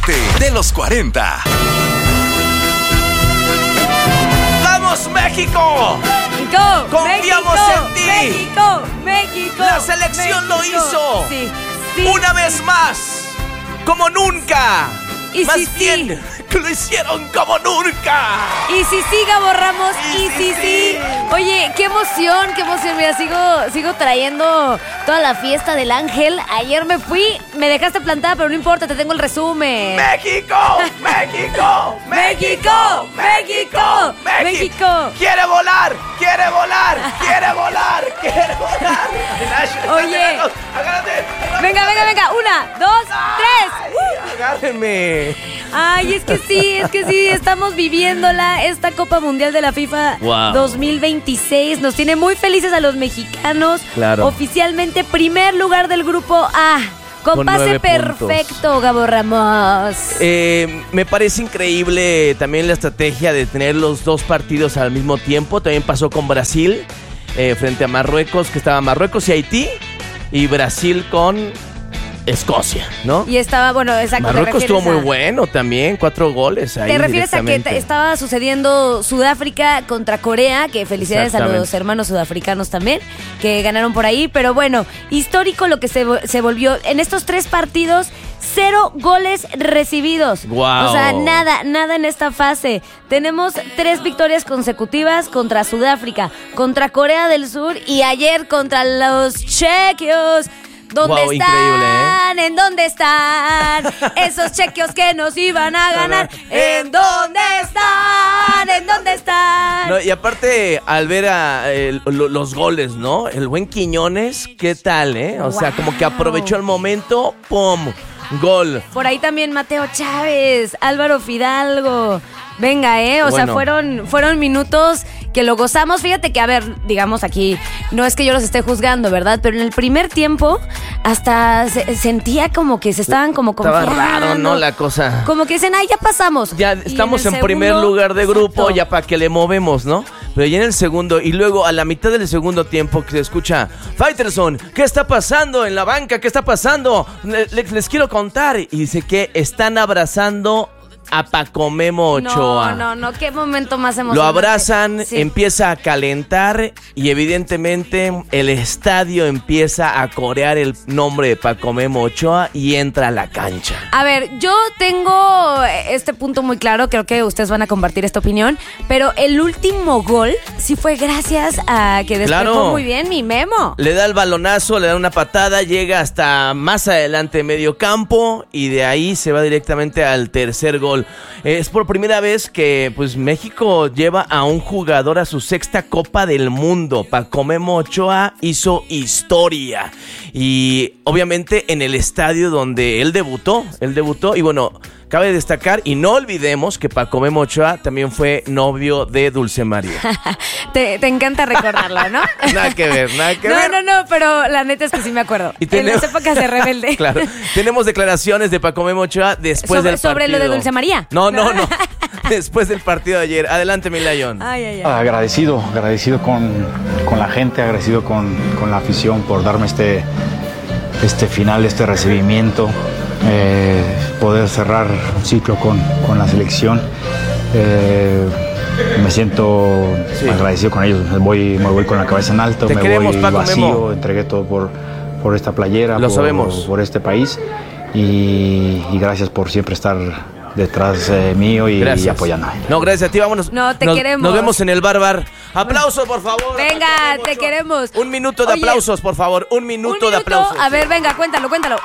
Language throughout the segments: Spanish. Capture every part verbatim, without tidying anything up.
parte de los cuarenta. ¡Vamos, México! México, ¡Confiamos México, en ti! México, México. La selección México. lo hizo. Sí, sí. Una vez más, como nunca. Y Más sí, bien, sí. que lo hicieron como nunca. Y si sí, Gabo Ramos, Y y sí, sí, sí. sí. Oye, qué emoción, qué emoción. Mira, sigo, sigo trayendo toda la fiesta del ángel. Ayer me fui, me dejaste plantada, pero no importa, te tengo el resumen. ¡México! ¡México! ¡México! ¡México! ¡México! ¡Quiere volar! ¡Quiere volar! ¡Quiere volar! ¡Quiere volar! Oye. ¡Agárrate! Venga, venga, venga. Una, dos, tres. Ay, ¡agárrenme! Ay, es que sí, es que sí, estamos viviéndola, esta Copa Mundial de la FIFA Wow. dos mil veintiséis. Nos tiene muy felices a los mexicanos. Claro. Oficialmente primer lugar del grupo A. Con, Con pase nueve perfecto, Gabo Ramos. Eh, me parece increíble también la estrategia de tener los dos partidos al mismo tiempo. También pasó con Brasil eh, frente a Marruecos, que estaba Marruecos y Haití, y Brasil con Escocia, ¿no? Y estaba, bueno, exacto. te Marruecos estuvo refieres muy a- bueno también, cuatro goles ahí Te refieres a que directamente. t- estaba sucediendo Sudáfrica contra Corea, que felicidades a los Exactamente. hermanos sudafricanos también, que ganaron por ahí, pero bueno, histórico lo que se, vo- se volvió. En estos tres partidos, cero goles recibidos. Guau. O sea, nada, nada en esta fase. Tenemos tres victorias consecutivas contra Sudáfrica, contra Corea del Sur y ayer contra los chequios. ¿Dónde Guau, están? increíble, ¿En dónde están? Esos chequios que nos iban a ganar. ¿En dónde están? ¿En dónde están? No, y aparte, al ver a, eh, lo- los goles, ¿no? El buen Quiñones, ¿qué tal, eh? O sea, como que Guau. aprovechó el momento, ¡pum! Gol. Por ahí también Mateo Chávez, Álvaro Fidalgo. Venga, ¿eh? O sea, Bueno. fueron, fueron minutos que lo gozamos. Fíjate que, a ver, digamos aquí, no es que yo los esté juzgando, ¿verdad? Pero en el primer tiempo hasta se- sentía como que se estaban como Estaba confiando. raro, ¿no? La cosa. Como que dicen, ay, ya pasamos. Ya Y estamos el en, primer segundo, lugar de grupo, exacto. ya para que le movemos, ¿no? Pero ya en el segundo, y luego a la mitad del segundo tiempo que se escucha, Faitelson, ¿qué está pasando en la banca? ¿Qué está pasando? Le- le- les quiero contar. Y dice que están abrazando a Paco Memo Ochoa. No, no, no, qué momento más emocionante. Lo abrazan, Sí. empieza a calentar y evidentemente el estadio empieza a corear el nombre de Paco Memo Ochoa y entra a la cancha. A ver, yo tengo este punto muy claro, creo que ustedes van a compartir esta opinión, pero el último gol sí fue gracias a que despejó Claro. muy bien mi Memo. Le da el balonazo, le da una patada, llega hasta más adelante medio campo y de ahí se va directamente al tercer gol. Es por primera vez que pues México lleva a un jugador a su sexta Copa del Mundo. Paco Memo Ochoa hizo historia y obviamente en el estadio donde él debutó, él debutó y bueno, cabe destacar y no olvidemos que Paco Memo Ochoa también fue novio de Dulce María. te, te encanta recordarlo, ¿no? Nada que ver, nada que no, ver. no, no, pero la neta es que sí me acuerdo. Y En tenemos- las épocas de rebelde. Claro. Tenemos declaraciones de Paco Memo Ochoa después Sobre- del sobre partido. lo de Dulce María. No, no, no. Después del partido de ayer. Adelante, mi Lion. Ay, ay, ay. Agradecido, agradecido con, con la gente, agradecido con, con la afición por darme este, este final, este recibimiento, eh, poder cerrar un ciclo con, con la selección. Eh, me siento Sí. agradecido con ellos, me voy, me voy con la cabeza en alto, Te me queremos, voy Paco vacío, Memo. entregué todo por, por esta playera, Lo por, sabemos. por este país y, y gracias por siempre estar detrás eh, mío y, y Gracias. apoyándome. No, gracias a ti. Vámonos. No, te nos, queremos. Nos vemos en el bar bar. Aplausos, por favor. Venga, Paco Memo te Ochoa. queremos. Un minuto de Oye, aplausos, por favor. Un minuto, Un de aplausos. A ver, venga, cuéntalo, cuéntalo.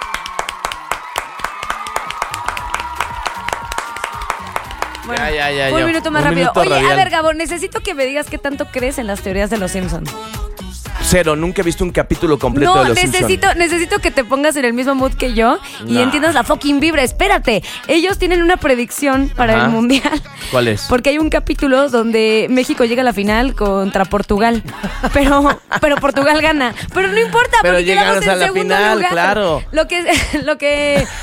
Bueno, Ya, ya, ya, un ya. minuto más Un rápido. minuto Oye, radial. a ver, Gabo, necesito que me digas qué tanto crees en las teorías de los Simpsons. Cero, nunca he visto un capítulo completo No, de los necesito, Simpson. necesito que te pongas en el mismo mood que yo y No. entiendas la fucking vibra. Espérate, ellos tienen una predicción para Ajá. el Mundial. ¿Cuál es? Porque hay un capítulo donde México llega a la final contra Portugal. Pero, pero Portugal gana. Pero no importa, Pero porque quedamos llegamos en a la segundo final, lugar. claro. Lo que, lo que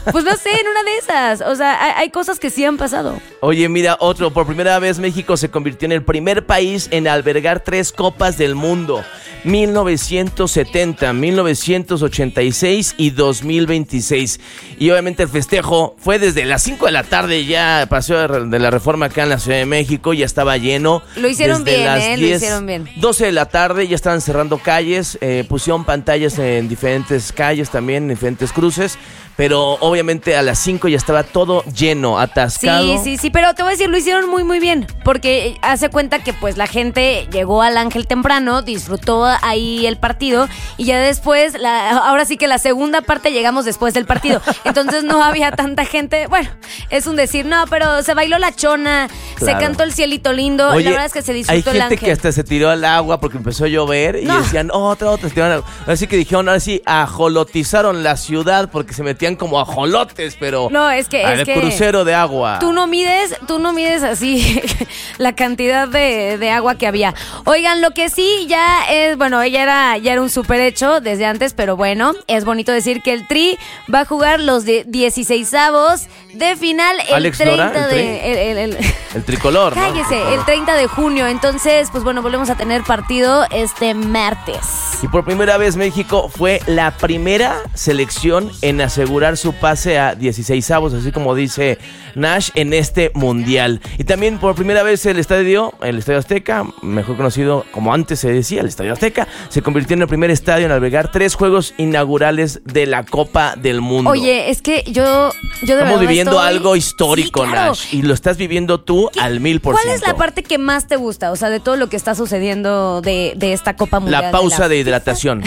Pues no sé, en una de esas. O sea, hay, hay cosas que sí han pasado. Oye, mira, otro. Por primera vez México se convirtió en el primer país en albergar tres Copas del Mundo. mil novecientos setenta, mil novecientos ochenta y seis y dos mil veintiséis. Y obviamente el festejo fue desde las cinco de la tarde, ya Paseo de la Reforma acá en la Ciudad de México, ya estaba lleno. Lo hicieron desde bien, las ¿eh? diez, Lo hicieron bien. doce de la tarde ya estaban cerrando calles, eh, pusieron pantallas en diferentes calles también, en diferentes cruces. Pero obviamente a las cinco ya estaba todo lleno, atascado. Sí, sí, sí, pero te voy a decir, lo hicieron muy, muy bien. Porque hace cuenta que pues la gente llegó al Ángel temprano, disfrutó ahí el partido. Y ya después, la, ahora sí que la segunda parte llegamos después del partido. Entonces no había tanta gente. Bueno, es un decir, no, pero se bailó la chona, Claro. se cantó el cielito lindo. Oye, la verdad es que se disfrutó hay el gente Ángel. que hasta se tiró al agua porque empezó a llover y No. decían otra, otra. se tiraron al agua. Así que dijeron, ahora sí, ajolotizaron la ciudad porque se metían como ajolotes, pero No, es que- al es que crucero de agua. Tú no mides, tú no mides así la cantidad de, de agua que había. Oigan, lo que sí ya es, bueno, ella era, ya era un súper hecho desde antes, pero bueno, es bonito decir que el Tri va a jugar los de dieciseisavos de final el Alex treinta Lora, el de Tri. el, el- el- El tricolor, ¿no? cállese, el treinta de junio. Entonces, pues bueno, volvemos a tener partido este martes. Y por primera vez México fue la primera selección en asegurar su pase a dieciseisavos, así como dice Nash, en este mundial. Y también por primera vez el estadio, el Estadio Azteca, mejor conocido como antes se decía, el Estadio Azteca, se convirtió en el primer estadio en albergar tres juegos inaugurales de la Copa del Mundo. Oye, es que yo, yo de Estamos verdad viviendo estoy- algo histórico, Sí, claro. Nash, y lo estás viviendo tú ¿Qué- al mil por ¿Cuál ciento. es la parte que más te gusta? O sea, de todo lo que está sucediendo de, de esta Copa Mundial. La pausa la de hidratación.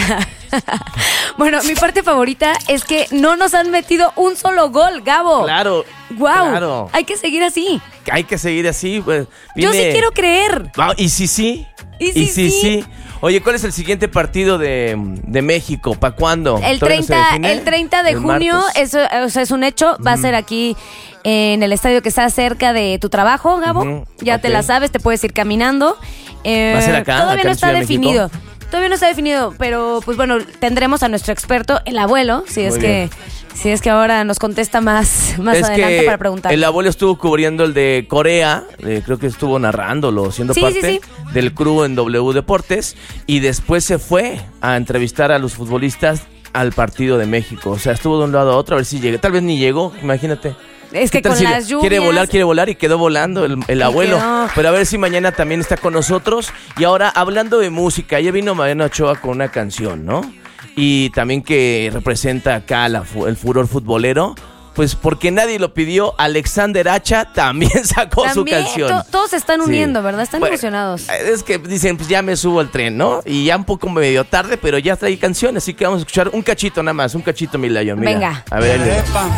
Bueno, mi parte favorita es que no nos han metido un solo gol, Gabo. Claro. Wow. Claro. Hay que seguir así. Hay que seguir así. Pues, Yo sí vine- quiero creer. Ah, ¿Y si sí? ¿Y si si sí? sí? Oye, ¿cuál es el siguiente partido de, de México? ¿Para cuándo? El ¿Todavía no se treinta, define? el treinta de El junio, martes. eso, o sea, es un hecho. Va a ser aquí en el estadio que está cerca de tu trabajo, Gabo. Ujú, Ya te ok. la sabes, te puedes ir caminando. Eh, ¿Va a ser acá, Todavía acá no en está Ciudad de definido. México? Todavía no está definido, pero pues bueno, tendremos a nuestro experto, el abuelo, si es Muy que bien. si es que ahora nos contesta más, más Es adelante que para preguntar. el abuelo estuvo cubriendo el de Corea, eh, creo que estuvo narrándolo, siendo Sí, parte sí, del crew en W Deportes, y después se fue a entrevistar a los futbolistas al partido de México. O sea, estuvo de un lado a otro a ver si llega. Tal vez ni llegó, imagínate. Es ¿Qué que tal con si las lluvias. quiere volar, quiere volar y quedó volando el, el abuelo. quedó. Pero a ver si mañana también está con nosotros. Y ahora, hablando de música, ya vino Mariana Ochoa con una canción, ¿no? Y también que representa acá la fu- el furor futbolero. Pues porque nadie lo pidió, Alexander Hacha también sacó su También, canción. to- todos se están Sí. uniendo, ¿verdad? Están Bueno, emocionados. Es que dicen, pues ya me subo al tren, ¿no? Y ya un poco medio tarde, pero ya trae canción, así que vamos a escuchar un cachito nada más, un cachito, mi Layo, mira. Venga. A ver, ahí le va.